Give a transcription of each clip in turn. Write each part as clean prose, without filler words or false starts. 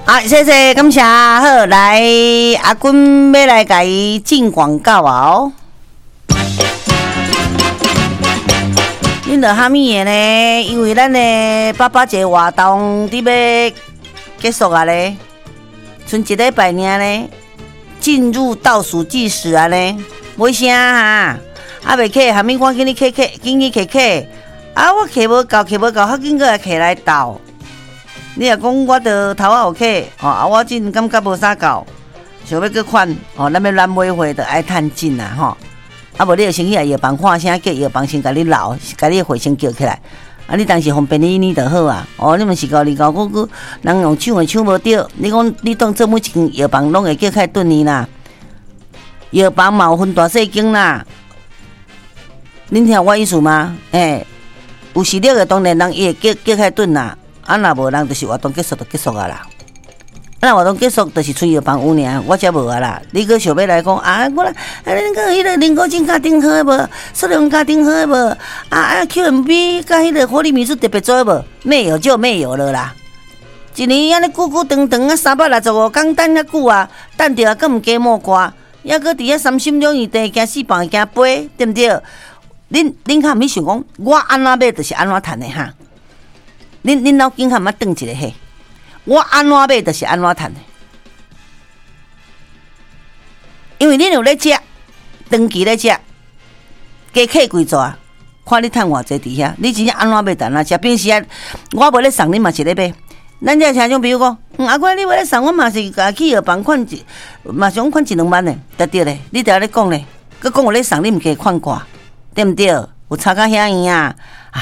啊，谢谢，感谢。好，来阿君要来甲伊进广告哦。恁着哈物的呢？因为咱的爸爸节活动伫要结束啊咧，剩一礼拜尔呢，进入倒数计时啊咧，买啥哈？啊未客，哈物我紧去客，紧去客客。啊，我客无够，较紧个来客来倒。你若讲我着头仔有客，啊，我真感觉无啥够，想要去款，咱要咱买货着爱趁钱啊，吼。啊，无你就先去药房看声，叫药房先甲你留，甲你货先叫起来。啊，你当时方便你就好啊。你们是搞你搞个人用抢的抢无着。你讲你当做每一间药房拢会叫开顿呢啦。药房嘛有分大细间啦。恁听我意思吗？有实力的当然人伊会叫开顿啦。啊，若无人就是活动结束就结束啊啦。那活动结束就是剩药房有尔，我才无啊啦。你搁想要来讲啊，我来恁个迄个人工精加顶好诶无？数量加顶好诶无？QMB 甲迄个活力米素特别做无？没有就没有了啦。一年安尼久久长长啊，365天等遐久啊，等着啊，搁毋加莫挂，抑搁伫遐三心两意地惊四棒惊飞，对毋对？恁较毋去想讲，我安怎买就是安怎趁的哈。恁脑筋较毋捌转一个嘿，我安怎买就是安怎趁的，因为恁有咧食，长期咧食，加客几逝，看你趁偌济伫遐，你真正安怎买就安怎食。平时啊，我无咧送你嘛是咧买。咱这听种，比如讲，阿哥你要咧送我嘛是家去药房款嘛是讲款1-2万的，对咧。你伫咧讲咧，佮讲有咧送你毋加款挂，对毋对？有差到遐样啊！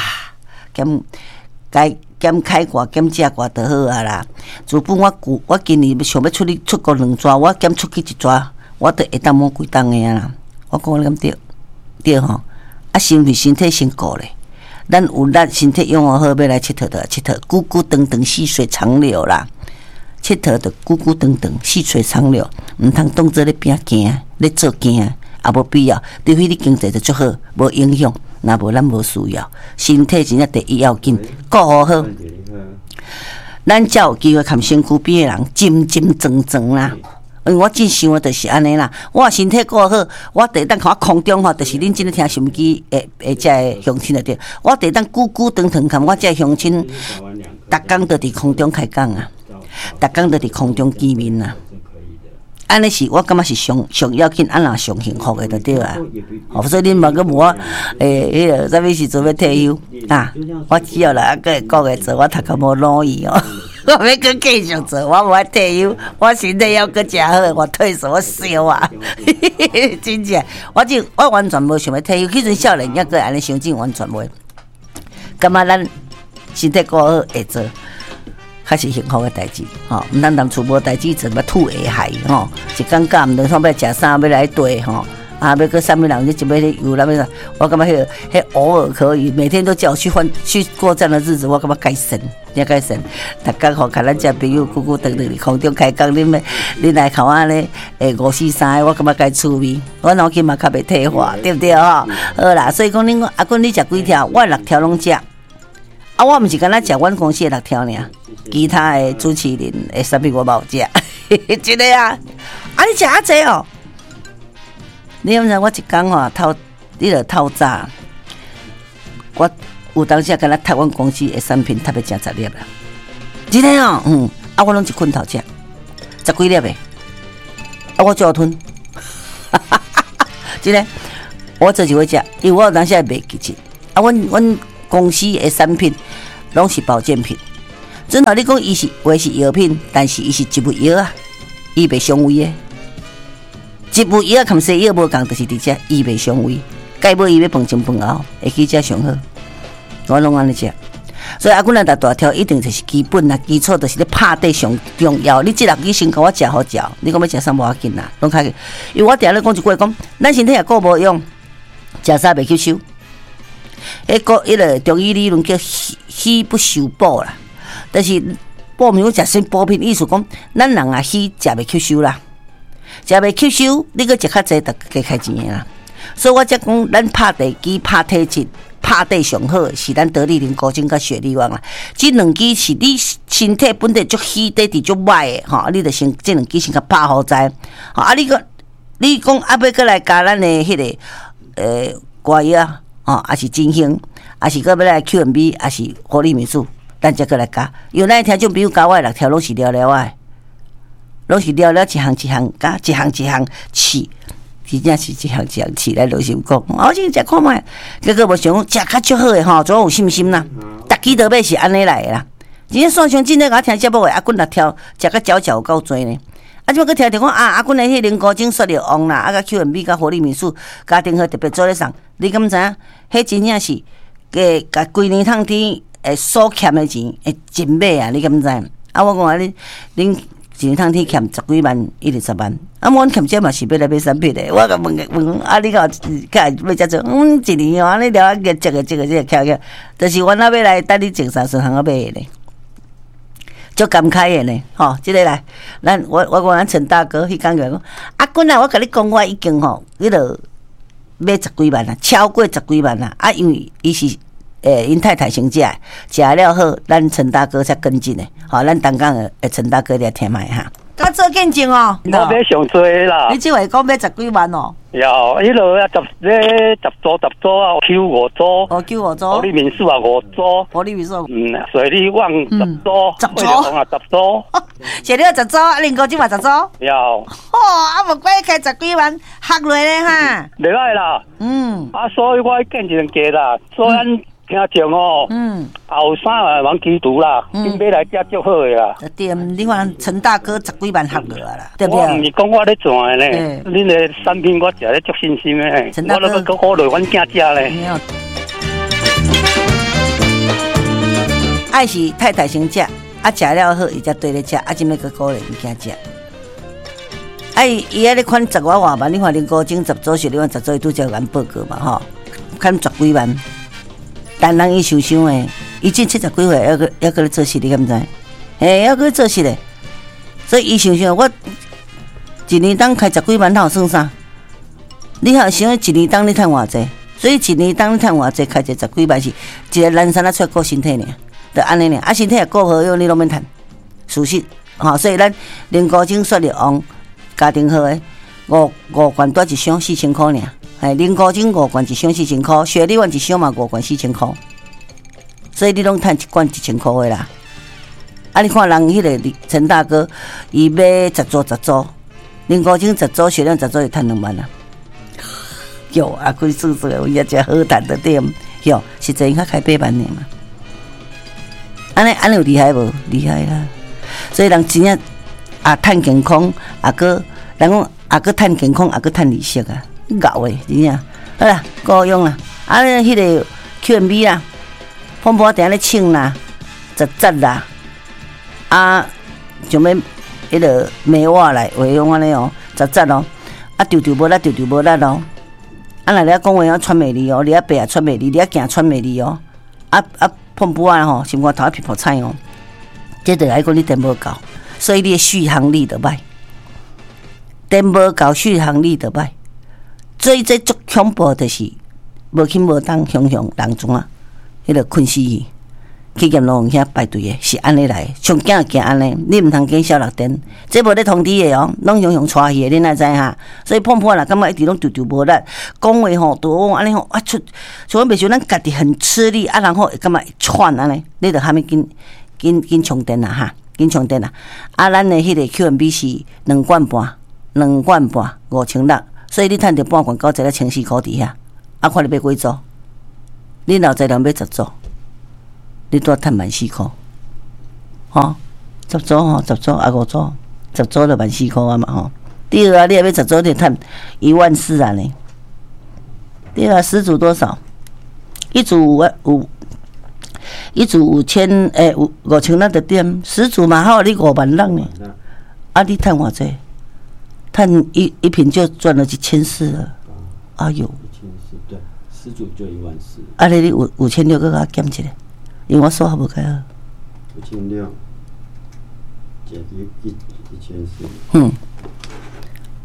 减开挂减食挂就好啊啦。自本我今年想要出国2抓，我减出去1抓，我就会当摸几档的啊啦。我讲你咁对吼，啊身体先顾咧。咱有力身体养好，要来佚佗就佚佗，久久长长细水长流啦。佚佗就久久长长细水长流，毋通当做咧拼惊咧做惊，也无必要。除非你经济就足好，无影响。若无咱无需要，身体真正第一要紧，顾好好，咱才有机会看身躯边的人精精壮壮啦。因为我真想的就是安尼啦，我身体顾好，我第当看我空中吼，就是恁真咧听收音机会遮的乡亲就对。我第当久久长长看我遮乡亲，逐工都伫空中开讲啊，逐工都伫空中见面啊。安尼是我感觉是上要紧，安那上幸福的就对啊。所以恁嘛个无我迄个啥物时阵要退休啊？我只要来个国会做，我头壳无老意哦。我要搁继续做，我无爱退休，我身体要搁诚好，我退休我烧啊！真正，我完全无想要退休。迄阵少年抑搁安尼想进，完全无。感觉咱身体顾好会做。较是幸福的代志，吼！毋通当厝无代志做，要吐下害，吼！一尴尬，毋通要食啥，要来对，吼！要搁啥物人，你就要咧游那边。我感觉迄偶尔可以，每天都叫我去过这样的日子，我感觉该神，也该神。逐工吼，甲咱遮朋友久久长长伫空中开讲，恁来看我咧，543，我感觉该趣味。我脑筋嘛较袂退化，对不对吼？好啦，所以讲恁讲阿君你食几条？我6条拢食。啊，我毋是干那食阮公司的6条尔。其他的主持人诶，啥物我冇食，真的啊！啊，你食啊济哦？你毋知我一工吼你著透早，我有当时干那读阮公司的产品，读要食10粒啦。真的哦，啊，我拢一困头食，10几粒的，啊，我就要吞，真的，我做就会食，因为我有当时会卖其实，啊，阮公司的产品拢是保健品。准头你讲伊是话是药品，但是伊是植物药啊，伊袂伤胃的。植物药跟西药无共，就是伫遮伊袂伤胃。该买伊要饭前饭后会去遮上好，我拢安尼食。所以阿姑咱大条一定就是基本啦，基础就是咧拍底上重要。你即6支先甲我食好食，你讲要食啥无要紧啦，拢开。因为我定咧讲一句话，讲咱身体也顾无用，食啥袂吸收。迄个中医理论叫虚不受补啦。但是补品食先补品，意思讲，咱人啊虚食袂吸收啦，食袂吸收，你搁食较济，就加开钱啦。所以我才讲，咱拍地基、拍体质， 拍底上好的是咱得力灵高精甲雪力旺啦。这两支是你身体本地足虚底伫足歹的吼，你着先这两支先甲拍好在。吼啊，你讲啊，要过来加咱的迄个歌药吼，还是金星，还是搁要来 QMB， 还是活力美术，咱再过来加。有咱听众朋友加我6条拢是了的。拢是了一项一项加，一项一项试，真正是一项一项试来落心讲。我先食看卖，结果无想讲食较足好诶吼，总有信心啦。逐支倒尾是安尼来诶啦。真正线上真正我听节目诶，阿君6条食甲嚼嚼有够多呢。啊，怎么佮听着讲啊？阿君诶，迄灵高精雪力旺啦，啊，甲 QMB 甲活力美术家庭号特别做咧送，你敢知影？迄真正是甲规年通天所欠诶钱会真买啊！你敢知？啊，我讲啊，恁。一年通天欠10几万，10万。啊，阮欠这嘛是要来买产品的。我甲问啊，你甲要遮做？一年哦，安尼了啊，这个巧，就是阮那要来等你正常顺行啊买的呢，足感慨的呢。吼，即个来，我讲咱陈大哥，迄讲讲，阿君啊，我甲你讲，我已经吼，迄落买10几万啦，超过10几万啦。啊，因为伊是。因太太先食了好，咱陈大哥才跟进的。好，咱东港的陈大哥来听卖哈。我做见证哦， 我买上多啦。 你即话讲买10几万哦？ 有，迄落啊10组啊，Q5组。 哦，Q5组。 活力民宿啊5组。 活力民宿。 水利旺10组。 10组。 啊10组。 水利旺10组，啊灵高精嘛10组。 有。 啊无怪开10几万，学落咧哈。 袂歹啦。啊，所以我见证价啦，所以咱。听众哦，后生啊，往基督啦，准备来遮足好的啦。 对，你看陈大哥10几万合落啦，对不对？ 我唔是讲我咧赚的呢，恁的产品我食咧足新鲜的，我都搁鼓励阮囝食咧。爱是太太先食，啊食了好，伊才对咧食，啊即要搁鼓励伊囝食。伊迄个款10外万，你看灵高精10组是你看10组伊拄则咱报告嘛吼，看10几万。但人伊受伤诶，伊真70几岁，还搁咧做事，你敢知？还搁咧做事咧，所以伊受伤。我一年当开10几万，哪有算啥？你好想一年当你趁偌济？所以一年当你趁偌济，开10几万是一个人生啊，出来顾身体呢，就安尼尔。啊，身体也顾好用，你拢免趁，事实。吼，所以咱灵高精雪力旺家庭号诶，5罐多一箱4000块尔。灵高精5罐一箱4000块，雪力旺一箱嘛5罐4000块，所以你拢趁1罐1000块的啦。啊，你看人迄个陈大哥，伊买10组，灵高精10组，雪力旺10组就趁2万啦。哟，啊，贵叔叔，有一只好谈的店，哟，实在应该开8万年嘛。安尼有厉害无？厉害啦！所以人真正啊，趁健康，人讲趁健康，趁利息啊。搞诶，真正好啦，够用啦。啊，迄个 QMB 啦，风波定咧唱啦，10啦，啊，就要迄个美瓦来话用安尼哦，10哦，啊，丢无力哦，啊，若咧讲话要喘袂离哦，你啊爬也喘袂离，你啊行喘袂离哦，啊，风波啊吼，心肝头一皮泡菜哦，这就来讲你电无够，所以你的续航力就歹，电无够续航力就歹。所以这足恐怖，就是无轻无重，雄人中啊，迄个困死去，去阎罗王遐排队的，是安尼来，上惊惊安尼，你毋通见小绿灯，这无咧通知的哦，拢雄带去的，恁哪知哈？所以碰破啦，感觉一直拢丢无力，讲话吼，都安尼吼，啊像袂像咱家己很吃力，啊然后会感觉喘安尼，你着喊咪紧充电啦哈，紧充电啦，啊咱的迄个 QMB 是2罐半5600。所以你趁着半罐到1,400块伫遐，啊，看你买几组？你老在人买10组，你多趁14000块，吼，10组吼，10组啊5组，10组就14000块啊嘛吼。第二啊，你也要10组就趁14000啊呢。第二10组多少？一组5000，5000那的点，10组嘛好，你5万人呢，啊，你趁偌济？他一瓶就赚了1400了，哎呦！1400 对，10组就14000。 啊，你5600个给他减起来，因为我数学无开好。 5600减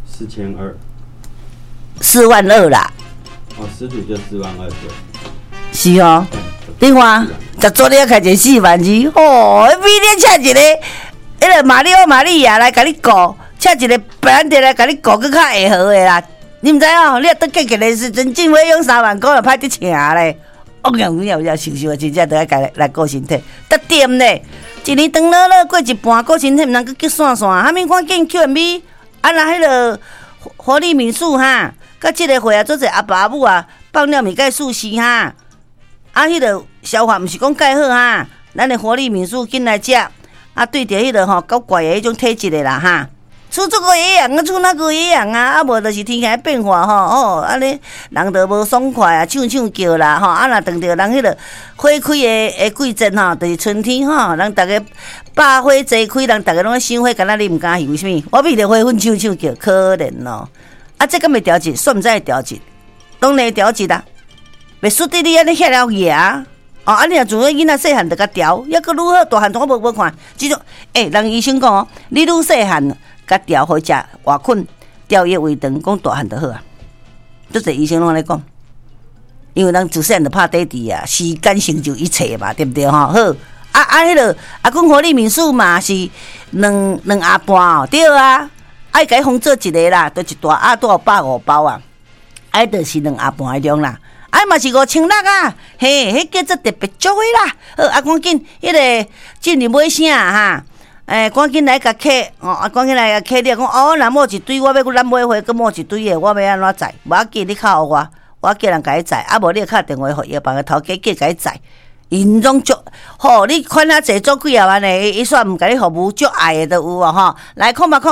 1400。4200。 42000啦。 哦，10组就42000对。 是哦，你看，十昨天开一个4万字，哦，每天请一个，迄个马里奥玛利亚来甲你顾，请一个白兰地来甲你顾，佫较会好诶啦。你毋知哦？你若倒计计的时阵，进费用3万块，就歹得请咧。有受受，真正都爱家来顾身体，得点咧。一年长了过一半，顾身体毋通佫急散散。哈物赶紧 QMB， 啊那迄个活力民宿哈，甲即个会啊，做者阿爸阿母啊，放了米钙素 C 哈。啊，迄个消化毋是讲介好哈，咱的活力民宿紧来食。啊，对着迄个吼够怪的迄种体质的啦哈。出这个营养啊，出那个营养啊，啊无就是天气变化吼，哦，安尼人就无爽快啊，唱叫啦吼，啊若等着人迄个花开的季节吼，就是春天吼，人逐个百花齐开，人逐个拢咧赏花，敢若你毋敢去，为什么？我比着花粉唱叫，可怜咯。啊，这敢会调节，煞毋知会调节，当然会调节啦，袂输伫你安尼遐了牙。哦，安尼若做囡仔细汉就甲调，抑佫愈好，大汉我无看，即种人医生讲哦，你愈细汉。甲调好食活困，调液胃肠，讲大汉就好啊。都是医生拢咧讲，因为人自细汉就拍底底啊，时间成就一切嘛，对不对吼？好，迄个讲活力民宿嘛是两阿半哦，对啊，爱甲伊封做一个啦，都一大都有150包啊，就是2阿半的量啦。嘛是5600啊，嘿，迄叫做特别足的啦。好，赶紧，迄个进入买啥哈？赶紧来甲客哦，赶紧来甲客，你讲哦，若摸一堆，我要咱买回，佮摸一堆的，我要安怎载？无要紧，你敲我叫人甲伊载，啊无你敲电话互药房个头家甲伊载，因拢足吼，你款啊济做几啊万的，伊煞毋甲你服务，足爱的都有哦吼。来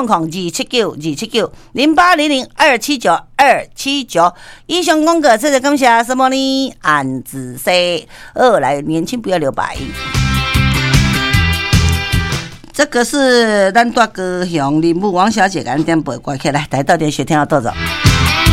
0800279279，0800279279。以上广告，谢谢感谢什么呢？安子 C， 来，年轻不要留白。这个是咱大高雄林母王小姐给咱点播歌曲来，台到点学听到多少？